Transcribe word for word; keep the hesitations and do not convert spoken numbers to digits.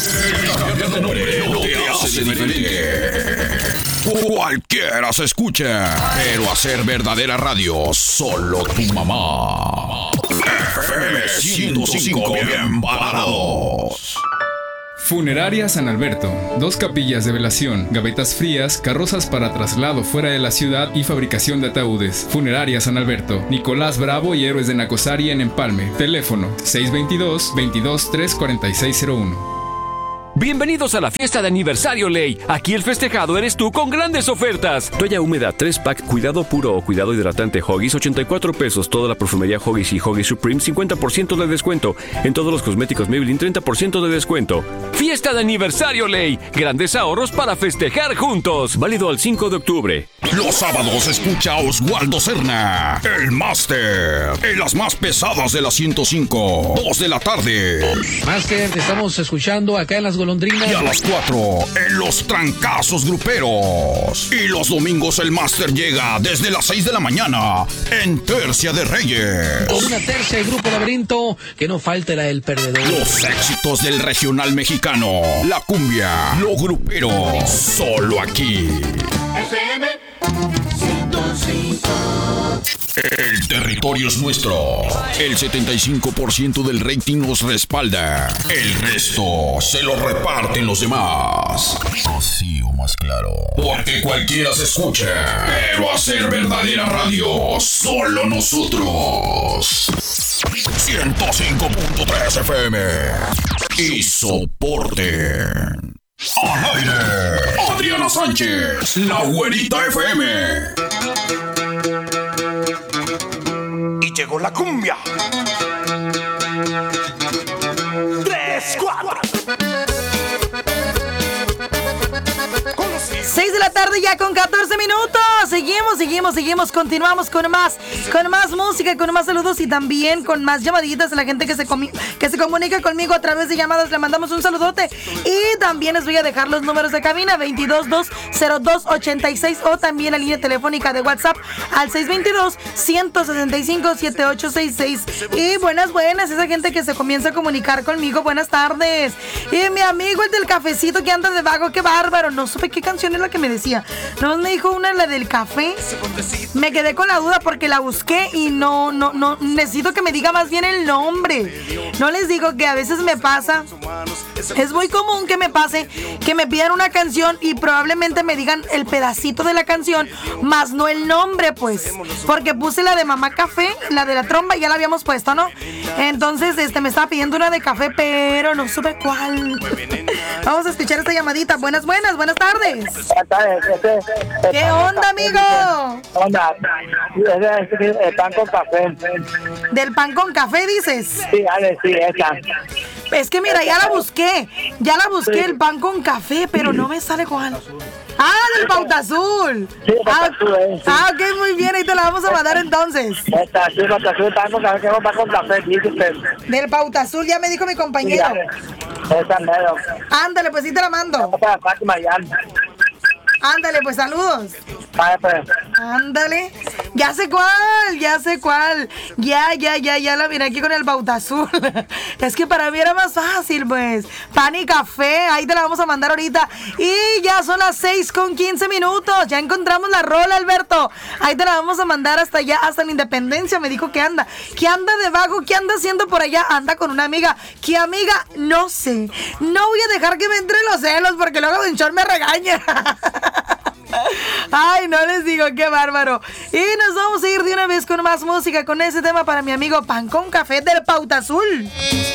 El nombre no te hace diferente. Cualquiera se escucha, pero hacer verdadera radio, solo tu mamá. F M ciento cinco, bien parados. Funeraria San Alberto. Dos capillas de velación, gavetas frías, carrozas para traslado fuera de la ciudad y fabricación de ataúdes. Funeraria San Alberto. Nicolás Bravo y Héroes de Nacosari en Empalme. Teléfono seis dos dos, veintidós, tres cuarenta y seis cero uno. Bienvenidos a la fiesta de aniversario Ley. Aquí el festejado eres tú con grandes ofertas. Toalla húmeda tres pack Cuidado Puro o Cuidado Hidratante Huggies ochenta y cuatro pesos. Toda la perfumería Huggies y Huggies Supreme cincuenta por ciento de descuento. En todos los cosméticos Maybelline treinta por ciento de descuento. Fiesta de aniversario Ley. Grandes ahorros para festejar juntos. Válido al cinco de octubre. Los sábados escucha a Oswaldo Cerna, el máster, en las más pesadas de la ciento cinco, dos de la tarde. Máster, te estamos escuchando acá en Las Golondrinas. Y a las cuatro, en los trancazos gruperos. Y los domingos el máster llega desde las seis de la mañana, en Tercia de Reyes. Con una tercia del Grupo Laberinto, que no falte la del perdedor. Los éxitos del regional mexicano, la cumbia, lo grupero, solo aquí. F M ciento cinco. El territorio es nuestro. El setenta y cinco por ciento del rating nos respalda. El resto se lo reparten los demás. Así o más claro. Porque cualquiera se escucha, pero hacer verdadera radio, solo nosotros. ciento cinco punto tres F M. Y soporte. Al aire, Adriana Sánchez, la güerita F M. Y llegó la cumbia. Tres, cuatro. seis de la tarde ya con catorce minutos. Seguimos, seguimos, seguimos. Continuamos con más, con más música, con más saludos y también con más llamaditas a la gente que se, comi- que se comunica conmigo a través de llamadas. Le mandamos un saludote. Y también les voy a dejar los números de cabina veintidós dos cero dos ochenta y seis o también la línea telefónica de WhatsApp al seis dos dos, uno seis cinco, siete ocho seis seis. Y buenas, buenas, esa gente que se comienza a comunicar conmigo. Buenas tardes. Y mi amigo el del cafecito que anda de vago, qué bárbaro. No supe qué canción es la que me decía. No me dijo una, la del café. Me quedé con la duda porque la busqué y no, no, no, necesito que me diga más bien el nombre. No les digo que a veces me pasa. Es muy común que me pase que me pidan una canción y probablemente me digan el pedacito de la canción, más no el nombre, pues. Porque puse la de Mamá Café, la de la tromba, ya la habíamos puesto, ¿no? Entonces, este, me estaba pidiendo una de café, pero no supe cuál. Vamos a escuchar esta llamadita. Buenas, buenas, buenas tardes. Buenas tardes. Este, este, ¿Qué onda, amigo? Onda, es el pan con café. ¿Del pan con café, dices? Sí, Ale, sí, esa. Es que mira, ya la busqué. Ya la busqué, el pan con café, pero no me sale cuál. Ah, del Pauta Azul. Sí, ah, Pauta Azul, eh, sí. ah, ok, muy bien, ahí te la vamos a mandar entonces. Esta, sí, Pauta Azul, pan con café, que es un pan con café, dice usted. Del Pauta Azul, ya me dijo mi compañero. Sí, esa mero. Ándale, pues sí te la mando. Para Fátima, ya. Ándale, pues saludos. Vale, pues. Ándale. Ya sé cuál, ya sé cuál. Ya, ya, ya, ya la miré aquí con el Pauta Azul. Es que para mí era más fácil, pues. Pan y café, ahí te la vamos a mandar ahorita. Y ya son las seis con quince minutos. Ya encontramos la rola, Alberto. Ahí te la vamos a mandar hasta allá, hasta la Independencia. Me dijo que anda. ¿Qué anda de vago? ¿Qué anda haciendo por allá? Anda con una amiga. ¿Qué amiga? No sé. No voy a dejar que me entren los celos porque luego Don Chor me regaña. Ay, no les digo, qué bárbaro. Y nos vamos a ir de una vez con más música, con ese tema para mi amigo Pan con Café del Pauta Azul.